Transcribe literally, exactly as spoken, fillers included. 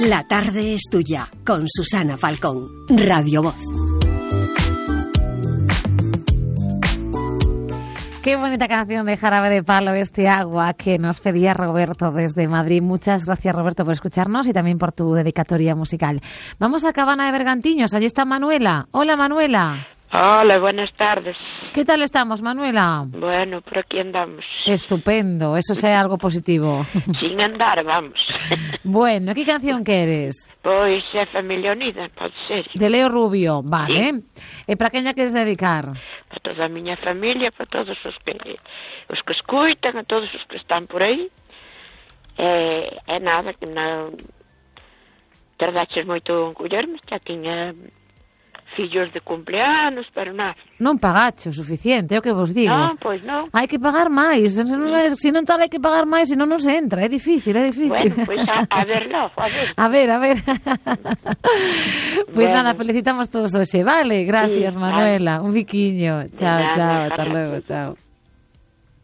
La tarde es tuya, con Susana Falcón, Radio Voz. Qué bonita canción de Jarabe de Palo, Este agua, que nos pedía Roberto desde Madrid. Muchas gracias, Roberto, por escucharnos y también por tu dedicatoria musical. Vamos a Cabana de Bergantiños, allí está Manuela. Hola, Manuela. Hola, buenas tardes. ¿Qué tal estamos, Manuela? Bueno, por aquí andamos. Estupendo, eso sea algo positivo. Sin andar, vamos. Bueno, ¿qué canción queres? Pois é Familia Unida, pode ser. De Leo Rubio, vale. Sí. E para quen lla queres dedicar? Para toda a miña familia, para todos os que os que escuitan, a todos os que están por aí. É, é nada, que non tardaches moito en collerme, xa tiña fillos de cumpleanos, pero nada. Non pagache o suficiente, é o que vos digo. Non, pois non. Hai que pagar máis, se non, se non tal hai que pagar máis, se non non se entra, é difícil, é difícil. Bueno, pois a, a verlo, a ver. A ver, a ver. Pois Bueno. nada, felicitamos todos hoxe, vale? Gracias, Sí, Manuela. vale. Un biquiño. Chao, Nada, chao, hasta ojalá. luego, chao.